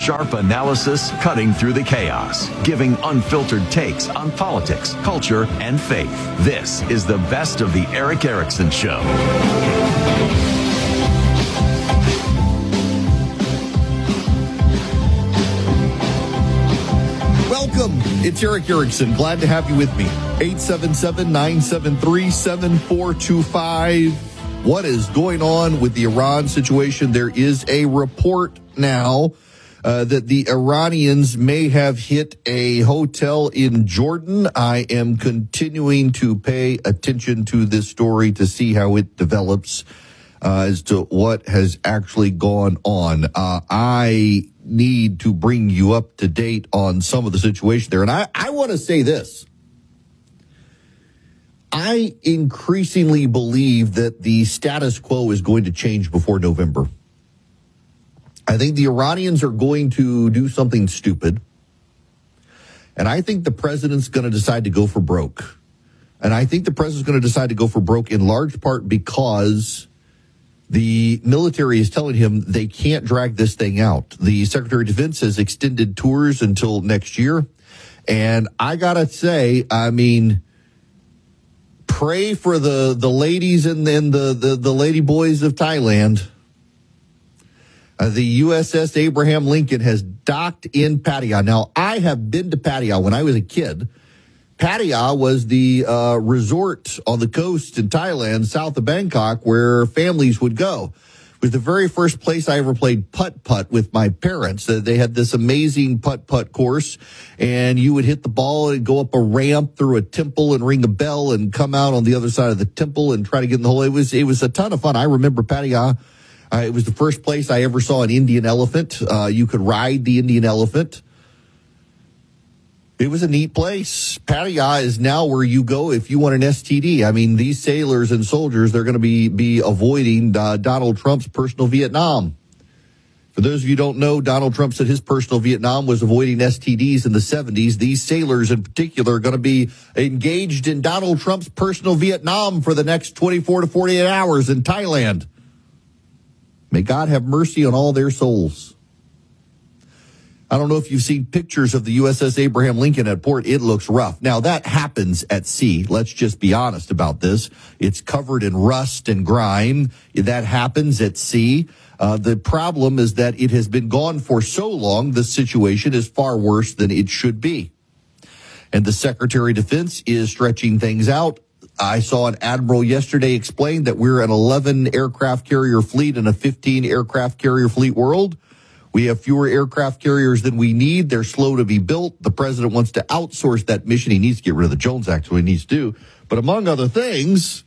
Sharp analysis cutting through the chaos, giving unfiltered takes on politics, culture, and faith. This is the best of the Erick Erickson Show. Welcome. It's Erick Erickson. Glad to have you with me. 877-973-7425. What is going on with the Iran situation? There is a report now that the Iranians may have hit a hotel in Jordan. I am continuing to pay attention to this story to see how it develops as to what has actually gone on. I need to bring you up to date on some of the situation there. And I want to say this. I increasingly believe that the status quo is going to change before November. I think the Iranians are going to do something stupid. And I think the president's going to decide to go for broke. And I think the president's going to decide to go for broke in large part because the military is telling him they can't drag this thing out. The Secretary of Defense has extended tours until next year. And I got to say, I mean, pray for the ladies and then the lady boys of Thailand. The USS Abraham Lincoln has docked in Pattaya. Now, I have been to Pattaya when I was a kid. Pattaya was the resort on the coast in Thailand, south of Bangkok, where families would go. It was the very first place I ever played putt-putt with my parents. They had this amazing putt-putt course, and you would hit the ball and go up a ramp through a temple and ring a bell and come out on the other side of the temple and try to get in the hole. It was a ton of fun. I remember Pattaya. It was the first place I ever saw an Indian elephant. You could ride the Indian elephant. It was a neat place. Pattaya is now where you go if you want an STD. I mean, these sailors and soldiers, they're going to be avoiding Donald Trump's personal Vietnam. For those of you who don't know, Donald Trump said his personal Vietnam was avoiding STDs in the 70s. These sailors in particular are going to be engaged in Donald Trump's personal Vietnam for the next 24 to 48 hours in Thailand. May God have mercy on all their souls. I don't know if you've seen pictures of the USS Abraham Lincoln at port. It looks rough. Now, that happens at sea. Let's just be honest about this. It's covered in rust and grime. That happens at sea. The problem is that it has been gone for so long, the situation is far worse than it should be. And the Secretary of Defense is stretching things out. I saw an admiral yesterday explain that we're an 11 aircraft carrier fleet in a 15 aircraft carrier fleet world. We have fewer aircraft carriers than we need. They're slow to be built. The president wants to outsource that mission. He needs to get rid of the Jones Act, so he needs to do. But among other things,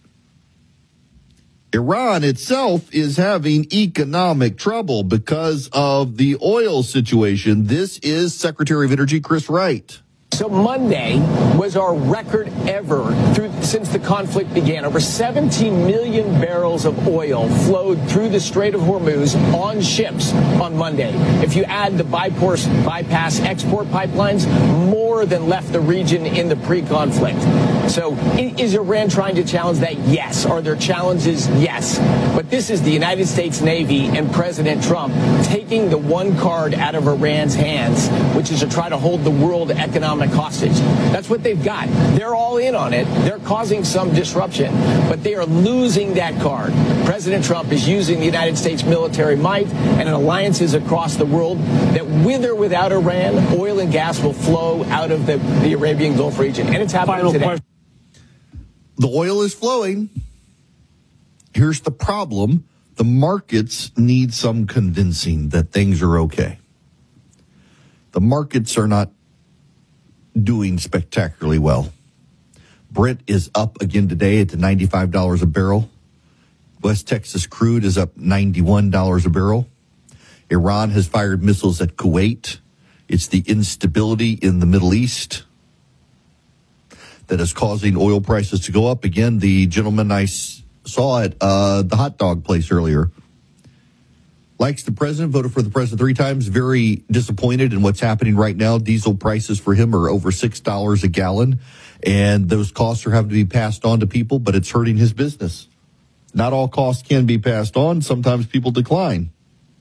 Iran itself is having economic trouble because of the oil situation. This is Secretary of Energy Chris Wright. So Monday was our record ever since the conflict began. Over 17 million barrels of oil flowed through the Strait of Hormuz on ships on Monday. If you add the bypass export pipelines, more than left the region in the pre-conflict. So is Iran trying to challenge that? Yes. Are there challenges? Yes. But this is the United States Navy and President Trump taking the one card out of Iran's hands, which is to try to hold the world economic hostage. That's what they've got. They're all in on it. They're causing some disruption, but they are losing that card. President Trump is using the United States military might and alliances across the world that with or without Iran, oil and gas will flow out of the Arabian Gulf region. And it's happening today. The oil is flowing. Here's the problem. The markets need some convincing that things are okay. The markets are not doing spectacularly well. Brent is up again today at $95 a barrel. West Texas crude is up $91 a barrel. Iran has fired missiles at Kuwait. It's the instability in the Middle East that is causing oil prices to go up. Again, the gentleman I saw at the hot dog place earlier likes the president, voted for the president 3 times, very disappointed in what's happening right now. Diesel prices for him are over $6 a gallon, and those costs are having to be passed on to people, but it's hurting his business. Not all costs can be passed on. Sometimes people decline.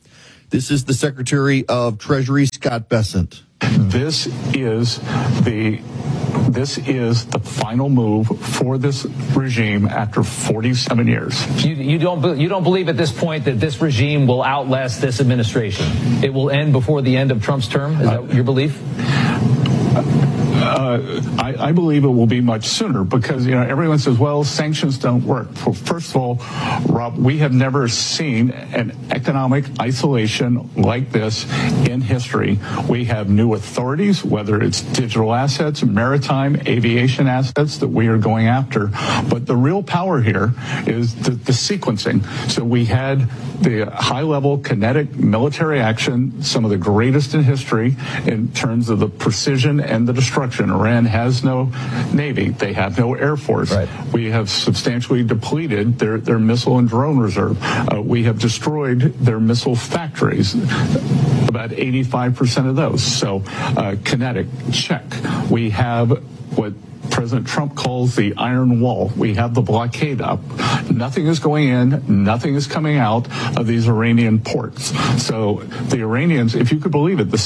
This is the Secretary of Treasury, Scott Bessent. This is the final move for this regime after 47 years. You don't believe at this point that this regime will outlast this administration? It will end before the end of Trump's term? Is that your belief? I believe it will be much sooner because, everyone says, well, sanctions don't work. Well, first of all, Rob, we have never seen an economic isolation like this in history. We have new authorities, whether it's digital assets, maritime, aviation assets that we are going after. But the real power here is the sequencing. So we had the high-level kinetic military action, some of the greatest in history in terms of the precision and the destruction. Iran has no Navy. They have no Air Force. Right. We have substantially depleted their missile and drone reserve. We have destroyed their missile factories, about 85% of those. So kinetic, check. We have what President Trump calls the iron wall. We have the blockade up. Nothing is going in, nothing is coming out of these Iranian ports. So the Iranians, if you could believe it, the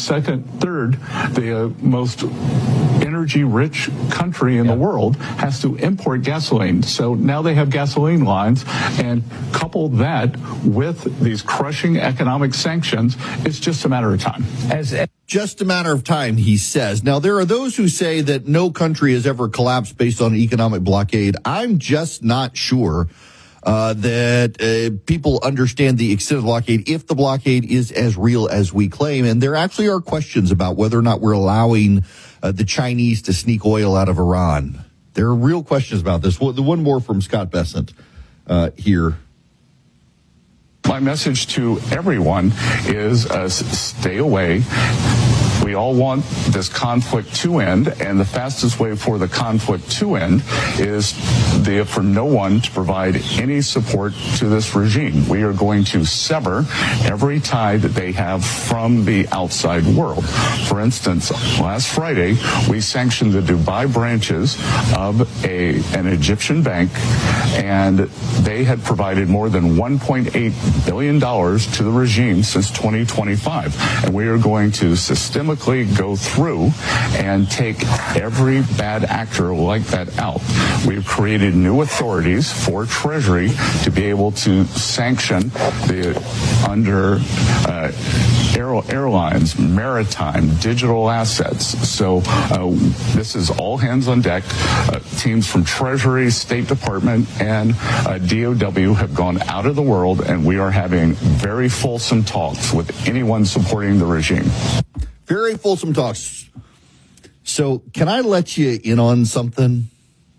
the most energy-rich country in the world has to import gasoline. So now they have gasoline lines, and couple that with these crushing economic sanctions, it's just a matter of time. Just a matter of time, he says. Now, there are those who say that no country has ever collapsed based on an economic blockade. I'm just not sure that people understand the extent of the blockade, if the blockade is as real as we claim. And there actually are questions about whether or not we're allowing the Chinese to sneak oil out of Iran. There are real questions about this. The one more from Scott Bessent here. My message to everyone is stay away. We all want this conflict to end, and the fastest way for the conflict to end is for no one to provide any support to this regime. We are going to sever every tie that they have from the outside world. For instance, last Friday, we sanctioned the Dubai branches of an Egyptian bank, and they had provided more than $1.8 billion to the regime since 2025. And we are going to systemically go through and take every bad actor like that out. We've created new authorities for Treasury to be able to sanction under airlines, maritime, digital assets. So this is all hands on deck. Teams from Treasury, State Department, and DOW have gone out of the world, and we are having very fulsome talks with anyone supporting the regime. Very fulsome talks. So can I let you in on something?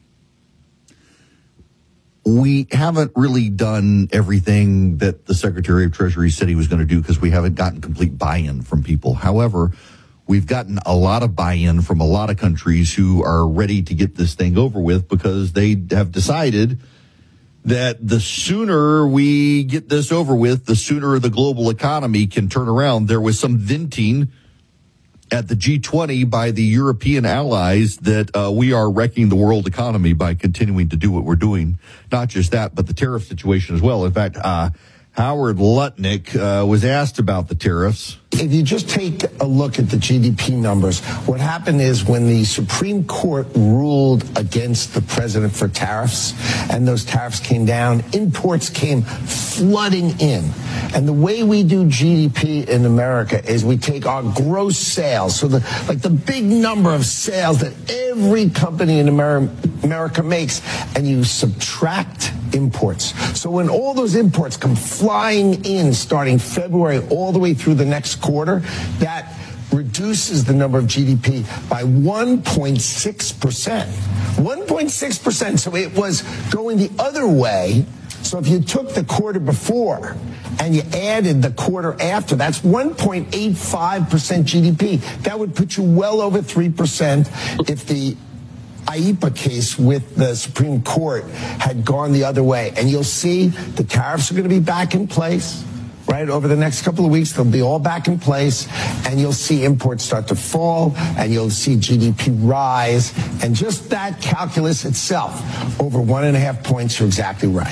We haven't really done everything that the Secretary of Treasury said he was going to do because we haven't gotten complete buy-in from people. However, we've gotten a lot of buy-in from a lot of countries who are ready to get this thing over with because they have decided that the sooner we get this over with, the sooner the global economy can turn around. There was some venting at the G20 by the European allies that we are wrecking the world economy by continuing to do what we're doing. Not just that, but the tariff situation as well. In fact, Howard Lutnick was asked about the tariffs. If you just take a look at the GDP numbers, what happened is when the Supreme Court ruled against the president for tariffs, and those tariffs came down, imports came flooding in. And the way we do GDP in America is we take our gross sales, so the big number of sales that every company in America makes, and you subtract imports. So when all those imports come flying in starting February all the way through the next quarter, that reduces the number of GDP by 1.6%. 1.6%. So it was going the other way. So if you took the quarter before and you added the quarter after, that's 1.85% GDP. That would put you well over 3% if the IEEPA case with the Supreme Court had gone the other way. And you'll see the tariffs are going to be back in place. Right, over the next couple of weeks, they'll be all back in place, and you'll see imports start to fall, and you'll see GDP rise, and just that calculus itself, over 1.5 points, you're exactly right.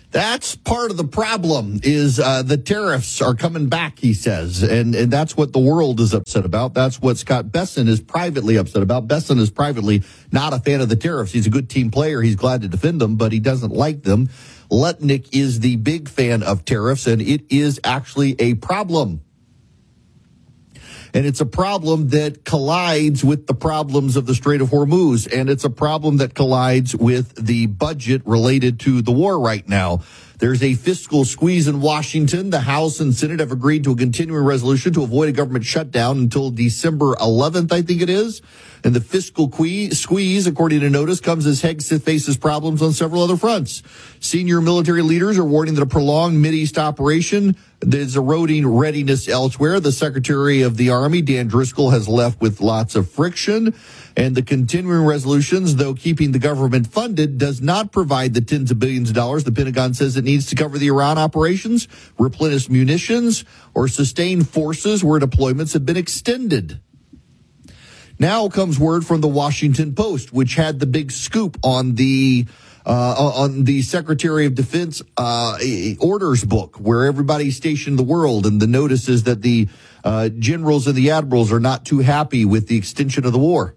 That's part of the problem is the tariffs are coming back, he says. And that's what the world is upset about. That's what Scott Bessent is privately upset about. Bessent is privately not a fan of the tariffs. He's a good team player. He's glad to defend them, but he doesn't like them. Lutnick is the big fan of tariffs, and it is actually a problem. And it's a problem that collides with the problems of the Strait of Hormuz. And it's a problem that collides with the budget related to the war right now. There's a fiscal squeeze in Washington. The House and Senate have agreed to a continuing resolution to avoid a government shutdown until December 11th, I think it is. And the fiscal squeeze, according to notice, comes as Hegseth faces problems on several other fronts. Senior military leaders are warning that a prolonged Mideast operation is eroding readiness elsewhere. The Secretary of the Army, Dan Driscoll, has left with lots of friction. And the continuing resolutions, though keeping the government funded, does not provide the tens of billions of dollars the Pentagon says it needs to cover the Iran operations, replenish munitions, or sustain forces where deployments have been extended. Now comes word from the Washington Post, which had the big scoop on the Secretary of Defense orders book, where everybody's stationed in the world, and the notice is that the generals and the admirals are not too happy with the extension of the war.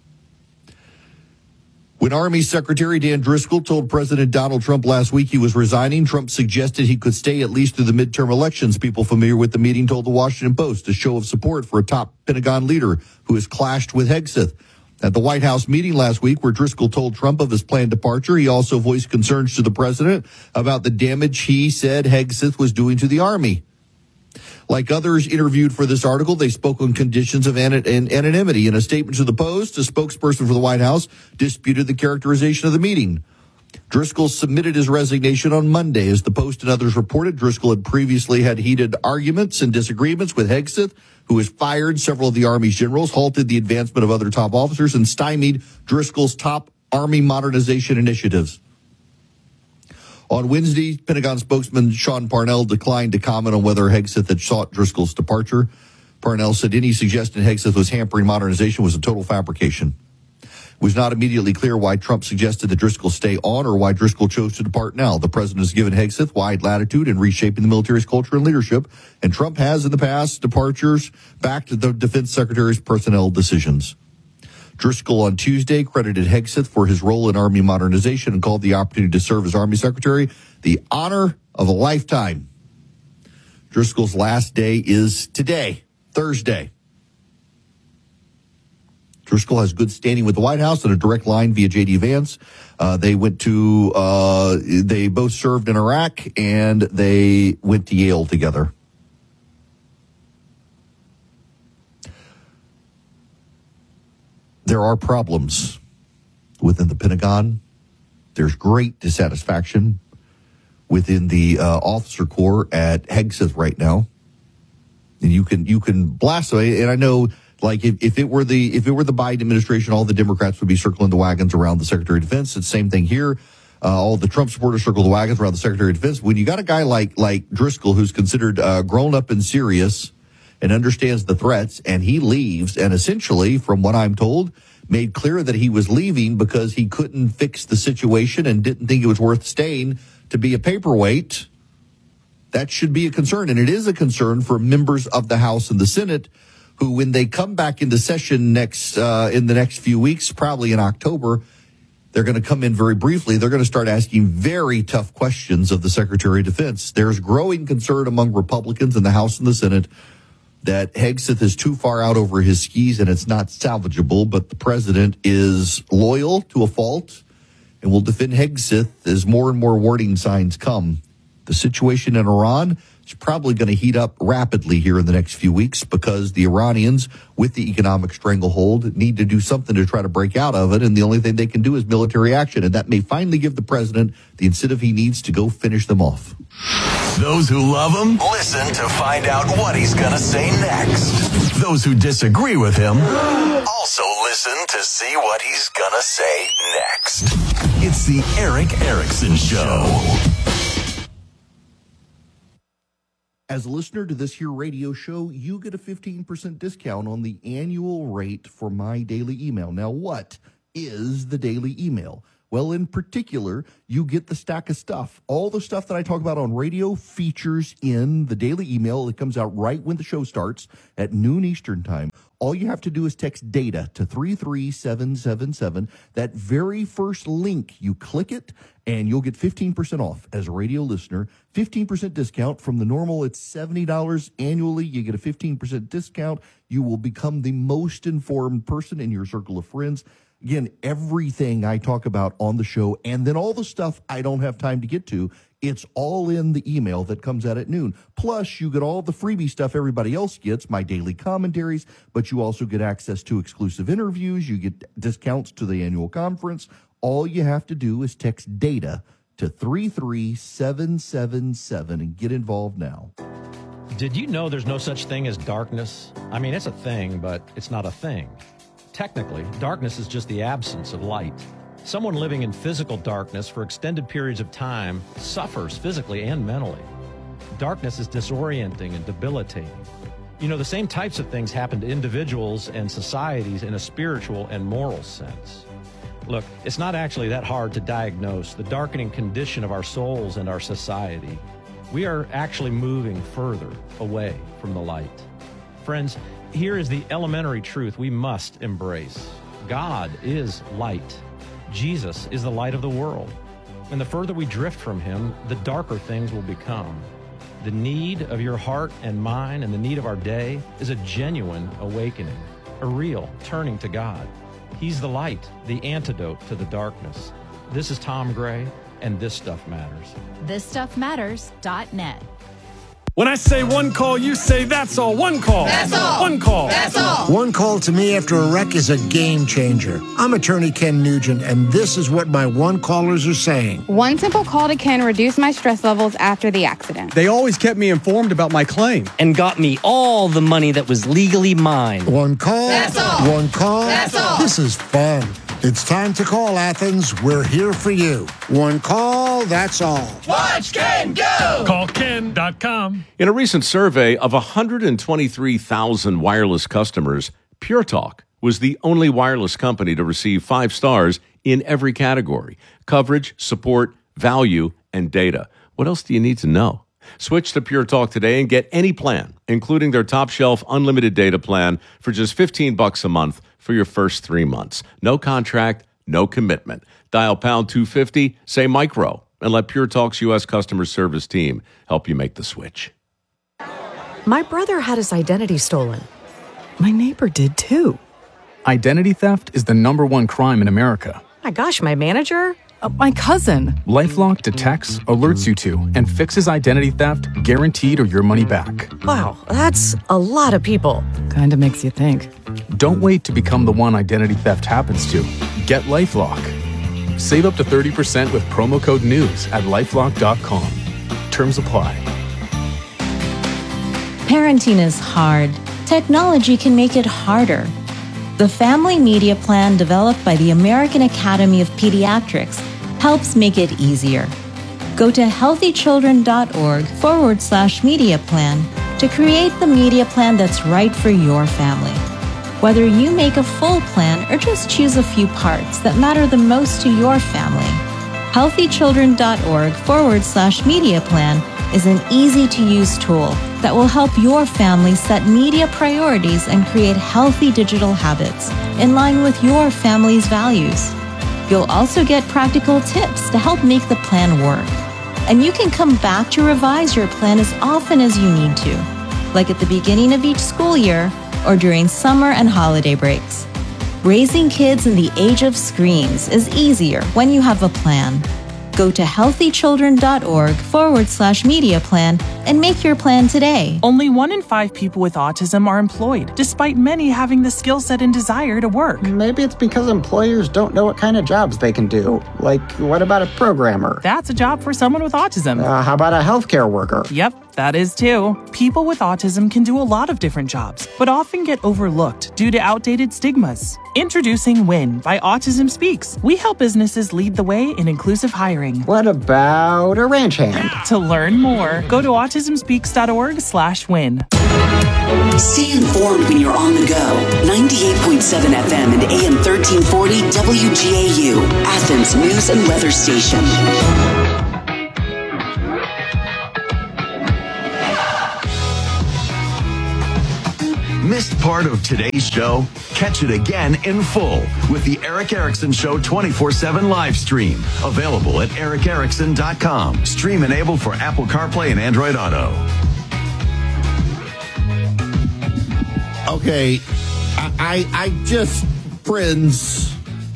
When Army Secretary Dan Driscoll told President Donald Trump last week he was resigning, Trump suggested he could stay at least through the midterm elections. People familiar with the meeting told the Washington Post, a show of support for a top Pentagon leader who has clashed with Hegseth. At the White House meeting last week, where Driscoll told Trump of his planned departure, he also voiced concerns to the president about the damage he said Hegseth was doing to the Army. Like others interviewed for this article, they spoke on conditions of anonymity. In a statement to the Post, a spokesperson for the White House disputed the characterization of the meeting. Driscoll submitted his resignation on Monday. As the Post and others reported, Driscoll had previously had heated arguments and disagreements with Hegseth, who has fired several of the Army's generals, halted the advancement of other top officers, and stymied Driscoll's top Army modernization initiatives. On Wednesday, Pentagon spokesman Sean Parnell declined to comment on whether Hegseth had sought Driscoll's departure. Parnell said any suggestion Hegseth was hampering modernization was a total fabrication. It was not immediately clear why Trump suggested that Driscoll stay on or why Driscoll chose to depart now. The president has given Hegseth wide latitude in reshaping the military's culture and leadership, and Trump has in the past departures back to the defense secretary's personnel decisions. Driscoll on Tuesday credited Hegseth for his role in Army modernization and called the opportunity to serve as Army Secretary the honor of a lifetime. Driscoll's last day is today, Thursday. Driscoll has good standing with the White House and a direct line via J.D. Vance. They both served in Iraq, and they went to Yale together. There are problems within the Pentagon. There's great dissatisfaction within the officer corps at Hegseth right now. And you can blast away. And I know, like, if it were the Biden administration, all the Democrats would be circling the wagons around the Secretary of Defense. It's the same thing here. All the Trump supporters circle the wagons around the Secretary of Defense. When you got a guy like Driscoll, who's considered grown up and serious and understands the threats, and he leaves, and essentially, from what I'm told, made clear that he was leaving because he couldn't fix the situation and didn't think it was worth staying to be a paperweight, that should be a concern. And it is a concern for members of the House and the Senate, who, when they come back into session in the next few weeks, probably in October, they're going to come in very briefly. They're going to start asking very tough questions of the Secretary of Defense. There's growing concern among Republicans in the House and the Senate that Hegseth is too far out over his skis and it's not salvageable, but the president is loyal to a fault and will defend Hegseth as more and more warning signs come. The situation in Iran is probably going to heat up rapidly here in the next few weeks because the Iranians, with the economic stranglehold, need to do something to try to break out of it, and the only thing they can do is military action, and that may finally give the president the incentive he needs to go finish them off. Those who love him, listen to find out what he's going to say next. Those who disagree with him, also listen to see what he's going to say next. It's the Erick Erickson Show. As a listener to this here radio show, you get a 15% discount on the annual rate for my daily email. Now, what is the daily email? Well, in particular, you get the stack of stuff. All the stuff that I talk about on radio features in the daily email that comes out right when the show starts at noon Eastern time. All you have to do is text DATA to 33777. That very first link, you click it, and you'll get 15% off as a radio listener. 15% discount from the normal. It's $70 annually. You get a 15% discount. You will become the most informed person in your circle of friends. Again, everything I talk about on the show, and then all the stuff I don't have time to get to, it's all in the email that comes out at noon. Plus, you get all the freebie stuff everybody else gets, my daily commentaries, but you also get access to exclusive interviews. You get discounts to the annual conference. All you have to do is text DATA to 33777 and get involved now. Did you know there's no such thing as darkness? I mean, it's a thing, but it's not a thing. Technically, darkness is just the absence of light. Someone living in physical darkness for extended periods of time suffers physically and mentally. Darkness is disorienting and debilitating. You know, the same types of things happen to individuals and societies in a spiritual and moral sense. Look, it's not actually that hard to diagnose the darkening condition of our souls and our society. We are actually moving further away from the light. Friends, here is the elementary truth we must embrace. God is light. Jesus is the light of the world. And the further we drift from him, the darker things will become. The need of your heart and mine and the need of our day is a genuine awakening, a real turning to God. He's the light, the antidote to the darkness. This is Tom Gray, and This Stuff Matters. ThisStuffMatters.net. When I say one call, you say that's all. One call. That's all. One call. That's all. One call to me after a wreck is a game changer. I'm attorney Ken Nugent, and this is what my one callers are saying. One simple call to Ken reduced my stress levels after the accident. They always kept me informed about my claim. And got me all the money that was legally mine. One call. That's all. One call. That's all. This is fun. It's time to call, Athens. We're here for you. One call, that's all. Watch Ken go! CallKen.com. In a recent survey of 123,000 wireless customers, Pure Talk was the only wireless company to receive 5 stars in every category: coverage, support, value, and data. What else do you need to know? Switch to Pure Talk today and get any plan, including their top shelf unlimited data plan for just $15 a month for your first 3 months. No contract, no commitment. Dial pound 250, say micro, and let Pure Talk's U.S. customer service team help you make the switch. My brother had his identity stolen. My neighbor did too. Identity theft is the #1 crime in America. My gosh, my manager? My cousin. LifeLock detects, alerts you to, and fixes identity theft guaranteed or your money back. Wow, that's a lot of people. Kinda makes you think. Don't wait to become the one identity theft happens to. Get LifeLock. Save up to 30% with promo code NEWS at LifeLock.com. Terms apply. Parenting is hard. Technology can make it harder. The Family Media Plan developed by the American Academy of Pediatrics helps make it easier. Go to healthychildren.org/media plan to create the media plan that's right for your family. Whether you make a full plan or just choose a few parts that matter the most to your family, healthychildren.org/media plan is an easy-to-use tool that will help your family set media priorities and create healthy digital habits in line with your family's values. You'll also get practical tips to help make the plan work. And you can come back to revise your plan as often as you need to, like at the beginning of each school year or during summer and holiday breaks. Raising kids in the age of screens is easier when you have a plan. Go to healthychildren.org/media plan and make your plan today. Only 1 in 5 people with autism are employed, despite many having the skill set and desire to work. Maybe it's because employers don't know what kind of jobs they can do. Like, what about a programmer? That's a job for someone with autism. How about a healthcare worker? Yep, that is too. People with autism can do a lot of different jobs, but often get overlooked due to outdated stigmas. Introducing WIN by Autism Speaks. We help businesses lead the way in inclusive hiring. What about a ranch hand? To learn more, go to autismspeaks.org/win. Stay informed when you're on the go. 98.7 FM and AM 1340 WGAU, Athens News and Weather Station. Missed part of today's show? Catch it again in full with the Eric Erickson Show 24/7 live stream. Available at ericerickson.com. Stream enabled for Apple CarPlay and Android Auto. Okay, I just, friends,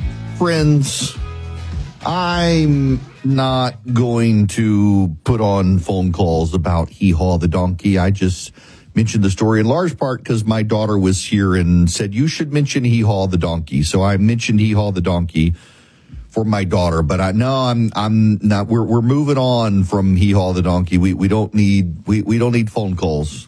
I'm not going to put on phone calls about Hee Haw the donkey. I just mentioned the story in large part because my daughter was here and said, you should mention Hee Haw the donkey. So I mentioned Hee Haw the donkey for my daughter, but I'm not, we're moving on from Hee Haw the donkey. We don't need phone calls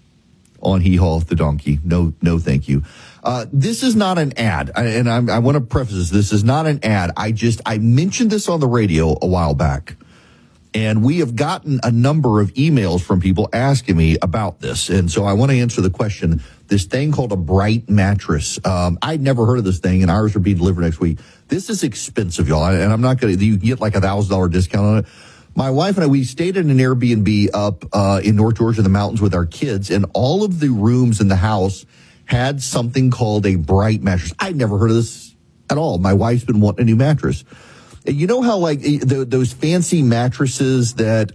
on Hee Haw the donkey. No, thank you. This is not an ad, and I want to preface this. This is not an ad. I mentioned this on the radio a while back, and we have gotten a number of emails from people asking me about this, and so I want to answer the question. This thing called a Bright mattress. I'd never heard of this thing, and ours are being delivered next week. This is expensive, y'all, and I'm not going to. You can get like $1,000 discount on it. My wife and I, we stayed in an Airbnb up in North Georgia in the mountains with our kids, and all of the rooms in the house had something called a Bright mattress. I'd never heard of this at all. My wife's been wanting a new mattress. You know how like those fancy mattresses that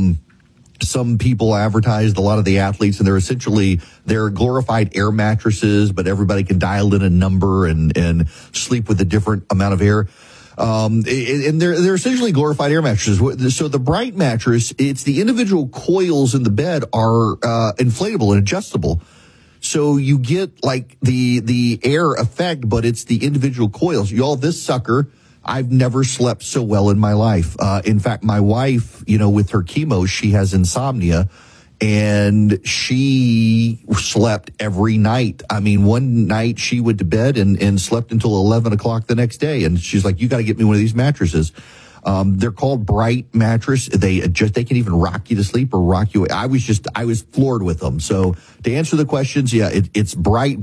some people advertised, a lot of the athletes, and they're glorified air mattresses, but everybody can dial in a number and sleep with a different amount of air. And they're essentially glorified air mattresses. So the Bright mattress, it's the individual coils in the bed are inflatable and adjustable. So you get like the air effect, but it's the individual coils. Y'all, this sucker, I've never slept so well in my life. In fact, my wife, with her chemo, she has insomnia, and she slept every night. I mean, one night she went to bed and slept until 11 o'clock the next day. And she's like, you got to get me one of these mattresses. They're called Bright mattress. They can even rock you to sleep or rock you. I was floored with them. So to answer the questions, yeah, it's Bright,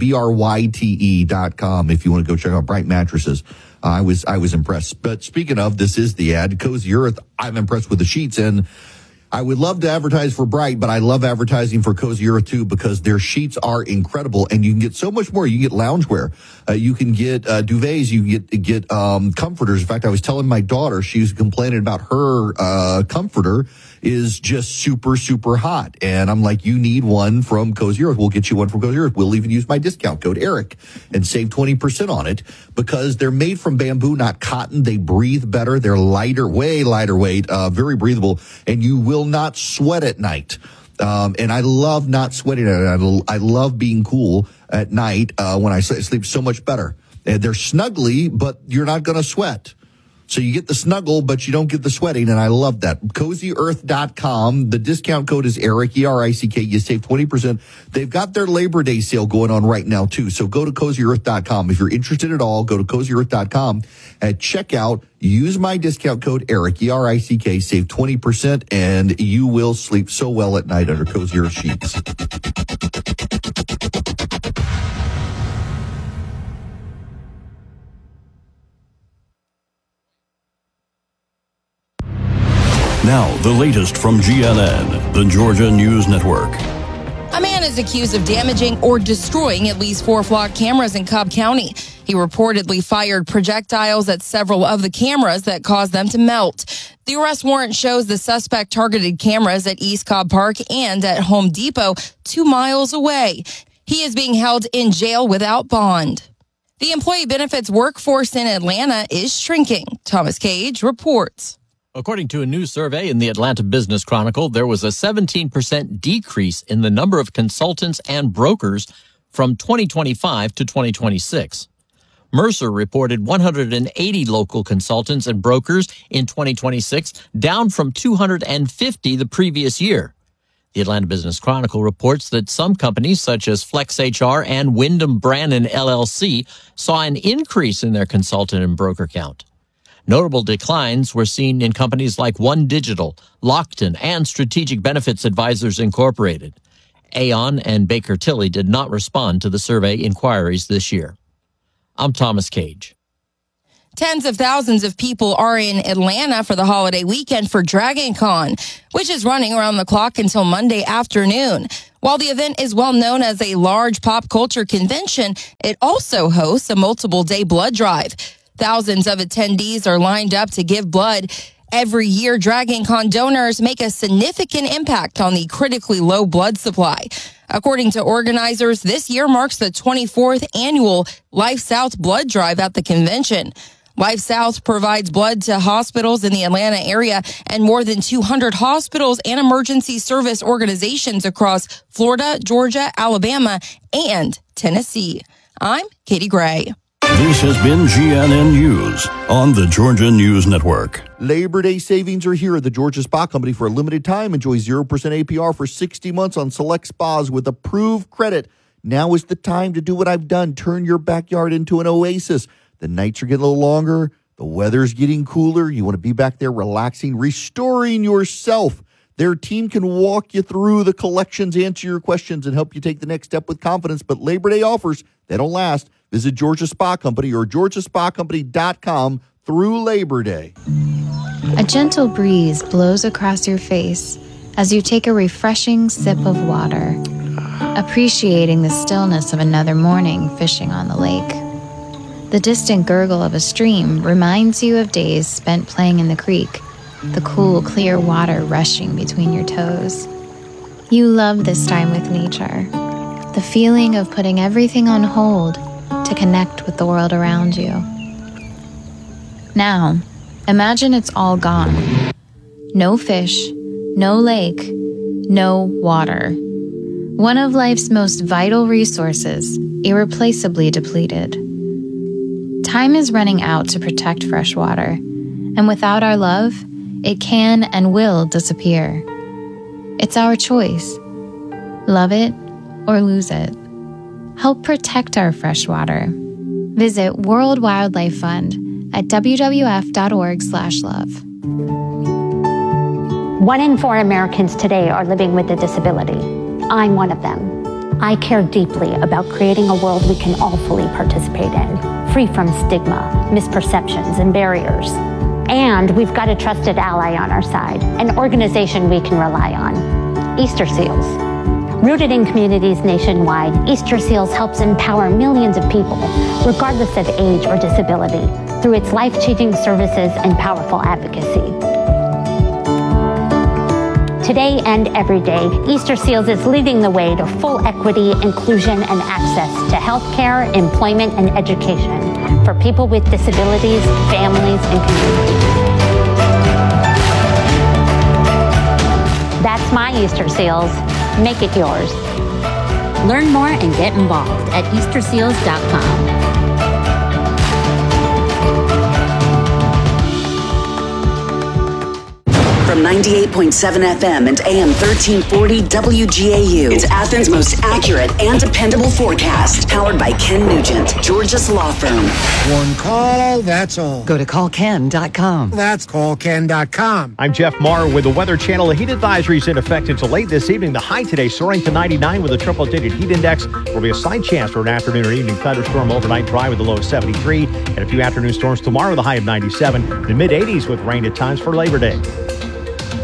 BRYTE.com. If you want to go check out Bright mattresses. I was impressed. But speaking of, this is the ad, Cozy Earth. I'm impressed with the sheets, and I would love to advertise for Bright, but I love advertising for Cozy Earth too, because their sheets are incredible, and you can get so much more. You can get loungewear, you can get duvets, you can get comforters. In fact, I was telling my daughter, she was complaining about her comforter is just super, super hot. And I'm like, you need one from Cozy Earth. We'll get you one from Cozy Earth. We'll even use my discount code, Eric, and save 20% on it, because they're made from bamboo, not cotton. They breathe better. They're lighter, way lighter weight, very breathable, and you will not sweat at night. And I love not sweating at night. I love being cool at night when I sleep so much better. And they're snuggly, but you're not going to sweat. So you get the snuggle, but you don't get the sweating, and I love that. CozyEarth.com. The discount code is Eric, E-R-I-C-K. You save 20%. They've got their Labor Day sale going on right now, too. So go to CozyEarth.com. If you're interested at all, go to CozyEarth.com. At checkout, use my discount code Eric, E-R-I-C-K. Save 20%, and you will sleep so well at night under Cozy Earth sheets. Now, the latest from GNN, the Georgia News Network. A man is accused of damaging or destroying at least 4 flock cameras in Cobb County. He reportedly fired projectiles at several of the cameras that caused them to melt. The arrest warrant shows the suspect targeted cameras at East Cobb Park and at Home Depot 2 miles away. He is being held in jail without bond. The employee benefits workforce in Atlanta is shrinking. Thomas Cage reports. According to a new survey in the Atlanta Business Chronicle, there was a 17% decrease in the number of consultants and brokers from 2025 to 2026. Mercer reported 180 local consultants and brokers in 2026, down from 250 the previous year. The Atlanta Business Chronicle reports that some companies, such as FlexHR and Wyndham Brannon LLC, saw an increase in their consultant and broker count. Notable declines were seen in companies like One Digital, Lockton, and Strategic Benefits Advisors Incorporated. Aon and Baker Tilly did not respond to the survey inquiries this year. I'm Thomas Cage. Tens of thousands of people are in Atlanta for the holiday weekend for Dragon Con, which is running around the clock until Monday afternoon. While the event is well known as a large pop culture convention, it also hosts a multiple-day blood drive. Thousands of attendees are lined up to give blood. Every year, Dragon Con donors make a significant impact on the critically low blood supply. According to organizers, this year marks the 24th annual Life South blood drive at the convention. Life South provides blood to hospitals in the Atlanta area and more than 200 hospitals and emergency service organizations across Florida, Georgia, Alabama, and Tennessee. I'm Katie Gray. This has been GNN News on the Georgia News Network. Labor Day savings are here at the Georgia Spa Company for a limited time. Enjoy 0% APR for 60 months on select spas with approved credit. Now is the time to do what I've done. Turn your backyard into an oasis. The nights are getting a little longer. The weather's getting cooler. You want to be back there relaxing, restoring yourself. Their team can walk you through the collections, answer your questions, and help you take the next step with confidence. But Labor Day offers, they don't last. Visit Georgia Spa Company or georgiaSpaCompany.com through Labor Day. A gentle breeze blows across your face as you take a refreshing sip of water, appreciating the stillness of another morning fishing on the lake. The distant gurgle of a stream reminds you of days spent playing in the creek, the cool, clear water rushing between your toes. You love this time with nature, the feeling of putting everything on hold to connect with the world around you. Now, imagine it's all gone. No fish, no lake, no water. One of life's most vital resources, irreplaceably depleted. Time is running out to protect fresh water, and without our love, it can and will disappear. It's our choice. Love it or lose it. Help protect our fresh water. Visit World Wildlife Fund at wwf.org/love. 1 in 4 Americans today are living with a disability. I'm one of them. I care deeply about creating a world we can all fully participate in, free from stigma, misperceptions, and barriers. And we've got a trusted ally on our side, an organization we can rely on, Easter Seals. Rooted in communities nationwide, Easter Seals helps empower millions of people, regardless of age or disability, through its life-changing services and powerful advocacy. Today and every day, Easter Seals is leading the way to full equity, inclusion, and access to healthcare, employment, and education for people with disabilities, families, and communities. That's my Easter Seals. Make it yours. Learn more and get involved at easterseals.com. From 98.7 FM and AM 1340 WGAU. It's Athens' most accurate and dependable forecast. Powered by Ken Nugent, Georgia's law firm. One call, that's all. Go to callken.com. That's callken.com. I'm Jeff Marr with the Weather Channel. A heat advisory is in effect until late this evening. The high today soaring to 99 with a triple-digit heat index. There will be a slight chance for an afternoon or evening thunderstorm overnight, dry with a low of 73. And a few afternoon storms tomorrow with a high of 97. The mid-80s with rain at times for Labor Day.